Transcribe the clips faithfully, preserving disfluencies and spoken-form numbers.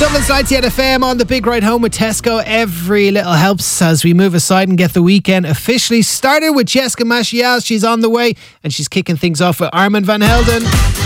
Dublin's ninety-eight F M on the big ride home with Tesco. Every little helps as we move aside and get the weekend officially started with Jessica Machiel. She's on the way and she's kicking things off with Armand Van Helden.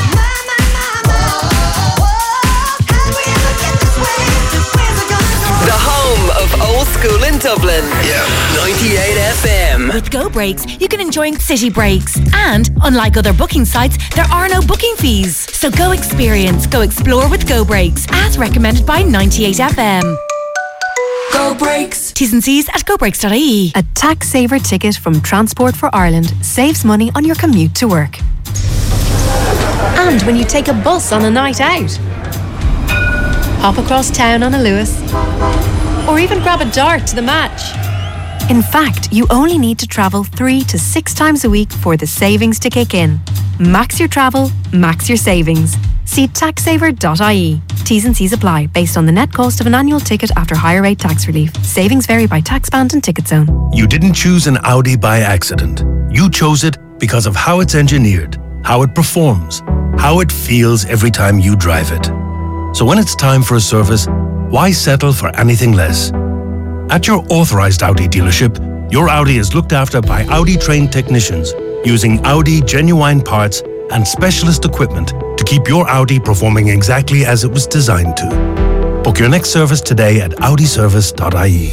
The home of old school in Dublin. Yeah, ninety-eight F M. With Go Breaks, you can enjoy city breaks. And, unlike other booking sites, there are no booking fees. So go experience, go explore with Go Breaks, as recommended by ninety-eight F M. Go Breaks. T's and C's at go breaks dot I E. A tax saver ticket from Transport for Ireland saves money on your commute to work. And when you take a bus on a night out. Hop across town on a Lewis. Or even grab a dart to the match. In fact, you only need to travel three to six times a week for the savings to kick in. Max your travel, max your savings. See tax saver dot I E. T's and C's apply based on the net cost of an annual ticket after higher rate tax relief. Savings vary by tax band and ticket zone. You didn't choose an Audi by accident. You chose it because of how it's engineered, how it performs, how it feels every time you drive it. So when it's time for a service, why settle for anything less? At your authorized Audi dealership, your Audi is looked after by Audi-trained technicians using Audi genuine parts and specialist equipment to keep your Audi performing exactly as it was designed to. Book your next service today at audi service dot I E.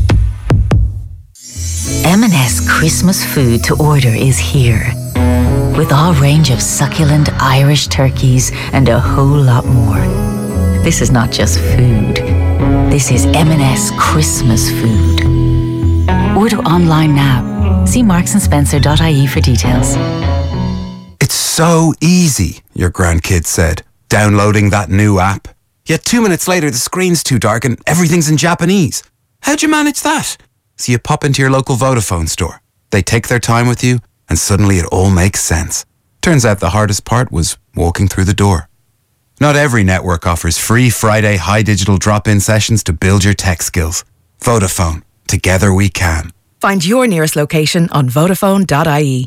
M and S Christmas food to order is here. With our range of succulent Irish turkeys and a whole lot more. This is not just food. This is M and S Christmas food. Order online now. See marks and spencer dot I E for details. It's so easy, your grandkids said, downloading that new app. Yet two minutes later, the screen's too dark and everything's in Japanese. How'd you manage that? So you pop into your local Vodafone store. They take their time with you, and suddenly it all makes sense. Turns out the hardest part was walking through the door. Not every network offers free Friday high digital drop-in sessions to build your tech skills. Vodafone. Together we can. Find your nearest location on vodafone dot I E.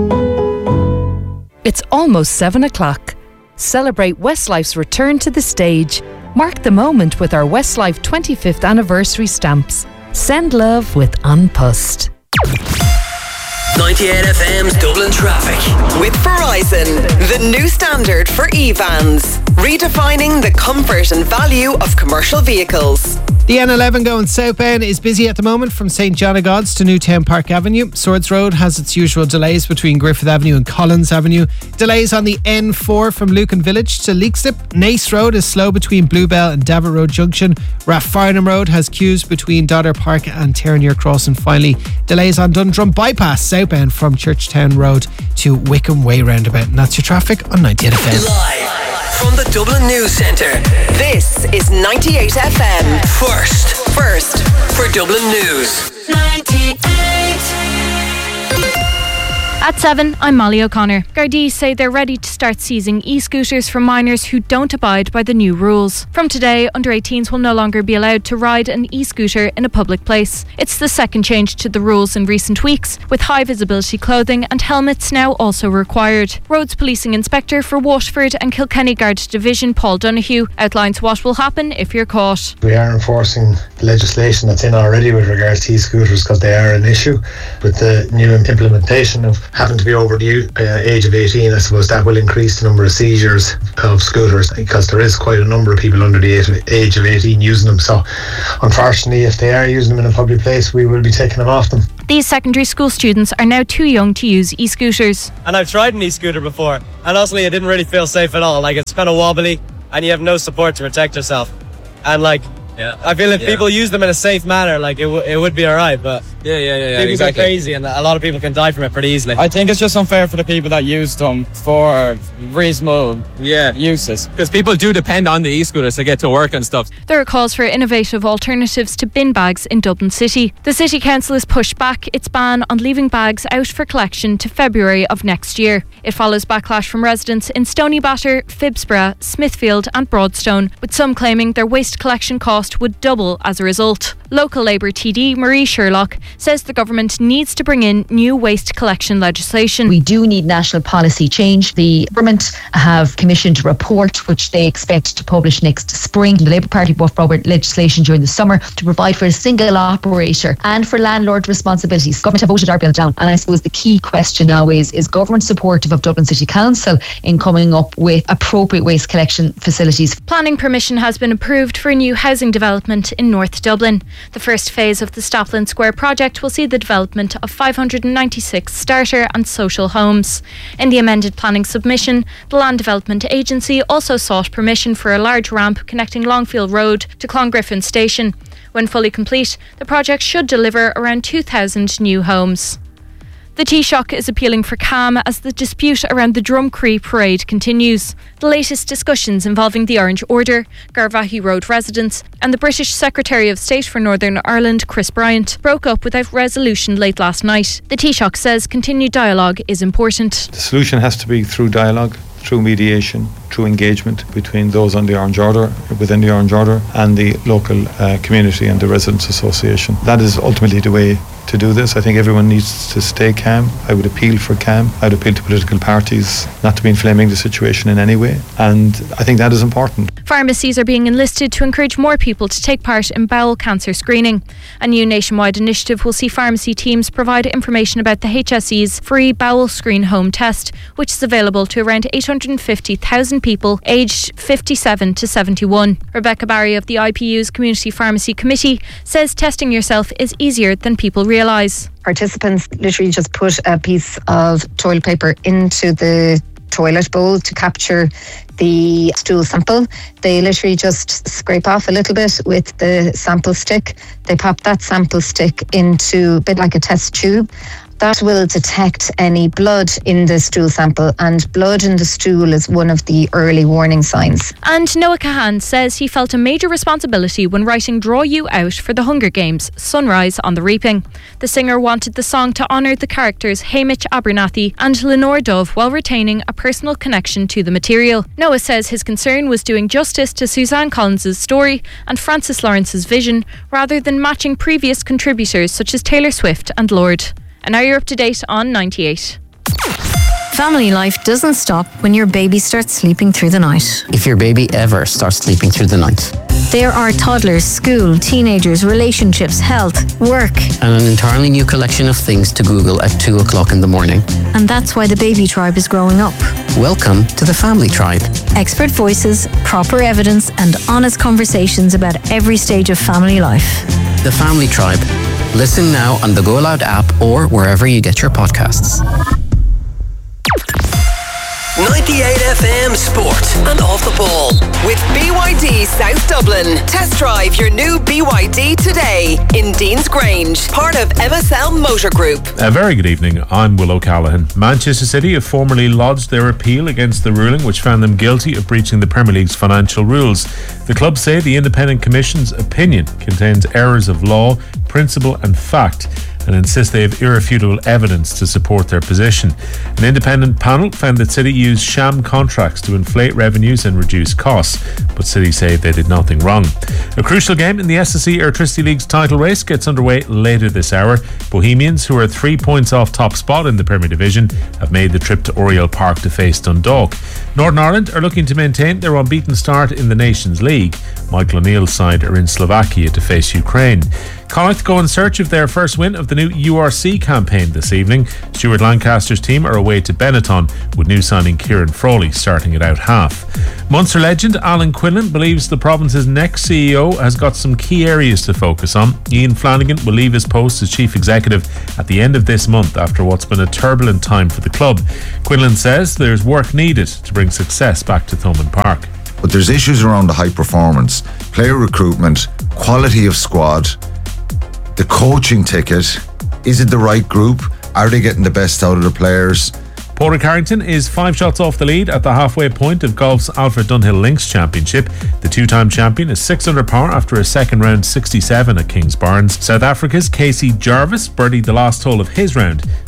It's almost seven o'clock. Celebrate Westlife's return to the stage. Mark the moment with our Westlife twenty-fifth anniversary stamps. Send love with An Post. ninety-eight F M's Dublin traffic. With Verizon, the new standard for e-vans. Redefining the comfort and value of commercial vehicles. The N eleven going southbound is busy at the moment from Saint John of God's to Newtown Park Avenue. Swords Road has its usual delays between Griffith Avenue and Collins Avenue. Delays on the N four from Lucan Village to Leakstip. Nace Road is slow between Bluebell and Davert Road Junction. Rathfarnham Road has queues between Dodder Park and Terranure Cross. And finally, delays on Dundrum Bypass southbound from Churchtown Road to Wickham Way roundabout. And that's your traffic on ninety-eight F M. Live from the Dublin News Centre, this is ninety-eight F M. First, first for Dublin News. ninety-eight. At seven, I'm Molly O'Connor. Gardaí say they're ready to start seizing e-scooters from minors who don't abide by the new rules. From today, under eighteens will no longer be allowed to ride an e-scooter in a public place. It's the second change to the rules in recent weeks, with high visibility clothing and helmets now also required. Roads Policing Inspector for Waterford and Kilkenny Guard Division, Paul Donoghue, outlines what will happen if you're caught. We are enforcing the legislation that's in already with regards to e-scooters because they are an issue. With the new implementation of having to be over the uh, age of eighteen, I suppose that will increase the number of seizures of scooters because there is quite a number of people under the age of eighteen using them. So unfortunately, if they are using them in a public place, we will be taking them off them. These secondary school students are now too young to use e-scooters. And I've tried an e-scooter before, and honestly, it didn't really feel safe at all. Like, it's kind of wobbly, and you have no support to protect yourself. And like, yeah. I feel if yeah. people use them in a safe manner, like it, w- it would be alright, but yeah, yeah, yeah, yeah, people exactly. go crazy and a lot of people can die from it pretty easily. I think it's just unfair for the people that use them for reasonable yeah. uses. Because people do depend on the e-scooters to get to work and stuff. There are calls for innovative alternatives to bin bags in Dublin City. The City Council has pushed back its ban on leaving bags out for collection to February of next year. It follows backlash from residents in Stoneybatter, Phibsborough, Smithfield and Broadstone, with some claiming their waste collection cost would double as a result. Local Labour T D Marie Sherlock says the government needs to bring in new waste collection legislation. We do need national policy change. The government have commissioned a report which they expect to publish next spring. The Labour Party brought forward legislation during the summer to provide for a single operator and for landlord responsibilities. Government have voted our bill down, and I suppose the key question now is, is government supportive of Dublin City Council in coming up with appropriate waste collection facilities? Planning permission has been approved for a new housing development in North Dublin. The first phase of the Stapleton Square project will see the development of five hundred ninety-six starter and social homes. In the amended planning submission, the Land Development Agency also sought permission for a large ramp connecting Longfield Road to Clongriffin Station. When fully complete, the project should deliver around two thousand new homes. The Taoiseach is appealing for calm as the dispute around the Drumcree parade continues. The latest discussions involving the Orange Order, Garvaghey Road residents and the British Secretary of State for Northern Ireland, Chris Bryant, broke up without resolution late last night. The Taoiseach says continued dialogue is important. The solution has to be through dialogue, through mediation, through engagement between those on the Orange Order, within the Orange Order, and the local uh, community and the Residents Association. That is ultimately the way to do this. I think everyone needs to stay calm. I would appeal for calm. I would appeal to political parties not to be inflaming the situation in any way. And I think that is important. Pharmacies are being enlisted to encourage more people to take part in bowel cancer screening. A new nationwide initiative will see pharmacy teams provide information about the H S E's free bowel screen home test, which is available to around eight hundred fifty thousand people aged fifty-seven to seventy-one. Rebecca Barry of the I P U's Community Pharmacy Committee says testing yourself is easier than people realise. Participants literally just put a piece of toilet paper into the toilet bowl to capture the stool sample. They literally just scrape off a little bit with the sample stick. They pop that sample stick into a bit like a test tube. That will detect any blood in the stool sample, and blood in the stool is one of the early warning signs. And Noah Kahan says he felt a major responsibility when writing Draw You Out for the Hunger Games, Sunrise on the Reaping. The singer wanted the song to honour the characters Hamish Abernathy and Lenore Dove while retaining a personal connection to the material. Noah says his concern was doing justice to Suzanne Collins' story and Francis Lawrence's vision, rather than matching previous contributors such as Taylor Swift and Lorde. And now you're up to date on ninety-eight. Family life doesn't stop when your baby starts sleeping through the night. If your baby ever starts sleeping through the night. There are toddlers, school, teenagers, relationships, health, work. And an entirely new collection of things to Google at two o'clock in the morning. And that's why the baby tribe is growing up. Welcome to the Family Tribe. Expert voices, proper evidence, and honest conversations about every stage of family life. The Family Tribe. Listen now on the Go Loud app or wherever you get your podcasts. ninety-eight F M Sport and Off the Ball with B Y D South Dublin. Test drive your new B Y D today in Dean's Grange, part of M S L Motor Group. A very good evening, I'm Will O'Callaghan. Manchester City have formally lodged their appeal against the ruling which found them guilty of breaching the Premier League's financial rules. The club say the Independent Commission's opinion contains errors of law, principle and fact, and insist they have irrefutable evidence to support their position. An independent panel found that City used sham contracts to inflate revenues and reduce costs, but City say they did nothing wrong. A crucial game in the S S E Airtricity League's title race gets underway later this hour. Bohemians, who are three points off top spot in the Premier Division, have made the trip to Oriel Park to face Dundalk. Northern Ireland are looking to maintain their unbeaten start in the Nations League. Michael O'Neill's side are in Slovakia to face Ukraine. Connacht go in search of their first win of the new U R C campaign this evening. Stuart Lancaster's team are away to Benetton, with new signing Kieran Frawley starting at out half. Munster legend Alan Quinlan believes the province's next C E O has got some key areas to focus on. Ian Flanagan will leave his post as chief executive at the end of this month after what's been a turbulent time for the club. Quinlan says there's work needed to bring success back to Thomond Park. But there's issues around the high performance, player recruitment, quality of squad, the coaching ticket. Is it the right group? Are they getting the best out of the players? Padraig Harrington is five shots off the lead at the halfway point of golf's Alfred Dunhill Links Championship. The two-time champion is six under par after a second round sixty-seven at Kingsbarns. South Africa's Casey Jarvis birdied the last hole of his round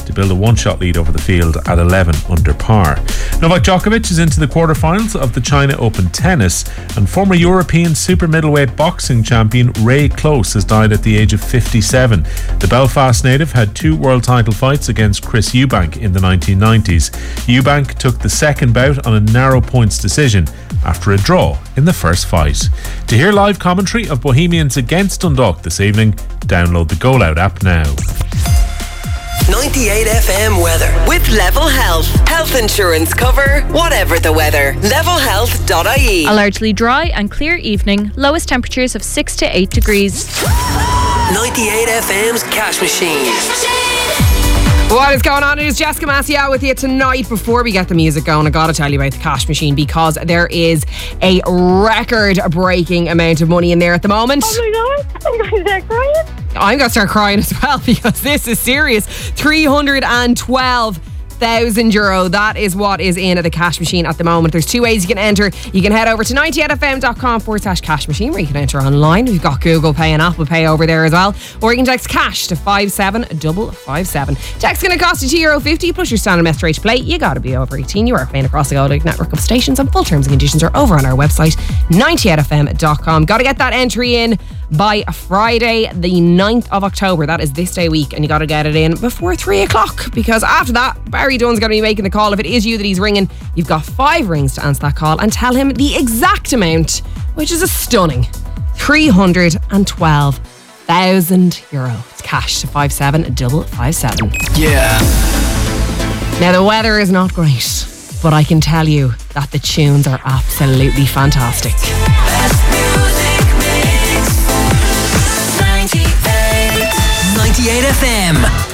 to build a one-shot lead over the field at eleven under par. Novak Djokovic is into the quarterfinals of the China Open tennis, and former European super middleweight boxing champion Ray Close has died at the age of fifty-seven. The Belfast native had two world title fights against Chris Eubank in the nineteen nineties. Eubank took the second bout on a narrow points decision after a draw in the first fight. To hear live commentary of Bohemians against Dundalk this evening, download the Goal Out app now. ninety-eight F M weather with Level Health. Health insurance cover, whatever the weather. level health dot I E. A largely dry and clear evening. Lowest temperatures of six to eight degrees. ninety-eight F M's Cash Machine. What is going on? It is Jessica Masia with you tonight. Before we get the music going, I gotta tell you about the Cash Machine, because there is a record-breaking amount of money in there at the moment. Oh my god, I'm going to start crying. I'm going to start crying as well, because this is serious. three hundred twelve thousand euro. That is what is in the Cash Machine at the moment. There's two ways you can enter. You can head over to ninety-eight f m dot com forward slash cash machine, where you can enter online. We've got Google Pay and Apple Pay over there as well. Or you can text cash to five seven five five seven. Text going to cost you two euro fifty plus your standard message rate to play. You got to be over eighteen. You are playing across the Gold network of stations, and full terms and conditions are over on our website, ninety-eight f m dot com. Got to get that entry in by Friday the ninth of October. That is this day week, and you got to get it in before three o'clock, because after that, Barry Dunn's going to be making the call. If it is you that he's ringing, you've got five rings to answer that call and tell him the exact amount, which is a stunning three hundred twelve thousand euro. It's cash to five seven five five seven. Yeah. Now, the weather is not great, but I can tell you that the tunes are absolutely fantastic. ninety-eight F M.